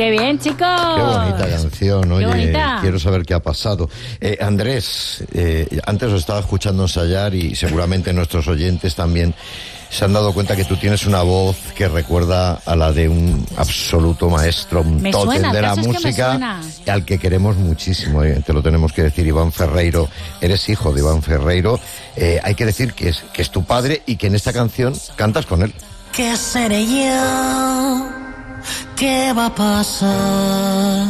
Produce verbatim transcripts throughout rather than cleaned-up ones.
¡Qué bien, chicos! Qué bonita canción, oye, bonita. Quiero saber qué ha pasado. Eh, Andrés, eh, antes os estaba escuchando ensayar y seguramente nuestros oyentes también se han dado cuenta que tú tienes una voz que recuerda a la de un absoluto maestro, un Me tótem suena, de el la caso es que me música, suena. al que queremos muchísimo, eh, te lo tenemos que decir, Iván Ferreiro. Eres hijo de Iván Ferreiro, eh, hay que decir que es, que es tu padre y que en esta canción cantas con él. ¿Qué seré yo? ¿Qué va a pasar?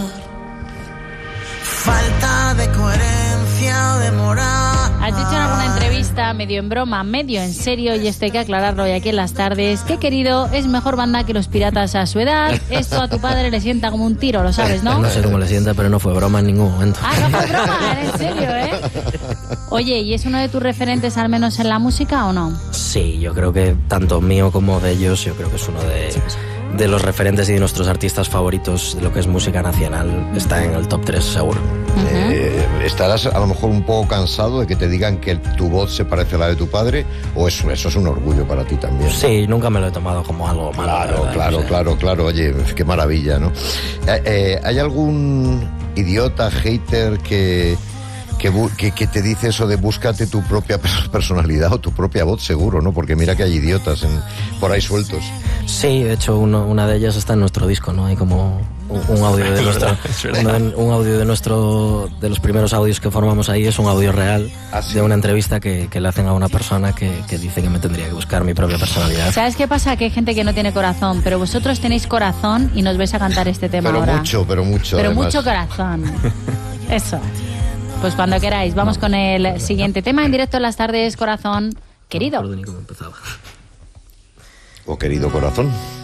Falta de coherencia, de moral. Has dicho en alguna entrevista, medio en broma, medio en serio, y esto hay que aclararlo hoy aquí en las tardes, que querido, es mejor banda que los Piratas a su edad. Esto a tu padre le sienta como un tiro, lo sabes, ¿no? No sé cómo le sienta, pero no fue broma en ningún momento. Ah, no fue broma, era en serio, ¿eh? Oye, ¿y es uno de tus referentes al menos en la música o no? Sí, yo creo que tanto mío como de ellos, yo creo que es uno de, de los referentes y de nuestros artistas favoritos de lo que es música nacional. Está en el top tres seguro. Uh-huh. eh, ¿Estarás a lo mejor un poco cansado de que te digan que tu voz se parece a la de tu padre? ¿O eso, eso es un orgullo para ti también? Sí, nunca me lo he tomado como algo malo. Claro, verdad, claro, no sé. claro, claro. Oye, qué maravilla, ¿no? Eh, eh, ¿Hay algún idiota, hater que, que, bu- que, que te dice eso de búscate tu propia personalidad o tu propia voz, seguro, ¿no? Porque mira que hay idiotas en, por ahí sueltos. Sí, de hecho uno, una de ellas está en nuestro disco, ¿no? Hay como un, un audio de nuestro, un, un audio de nuestro, de los primeros audios que formamos ahí es un audio real ¿Ah, sí? de una entrevista que, que le hacen a una persona que, que dice que me tendría que buscar mi propia personalidad. ¿Sabes qué pasa? Que hay gente que no tiene corazón, pero vosotros tenéis corazón y nos vais a cantar este tema Pero ahora. mucho, pero mucho. Pero además. mucho corazón. Eso. Pues cuando queráis, vamos con el siguiente tema en directo en las tardes, corazón querido. No me acuerdo ni cómo empezaba. Oh, querido corazón.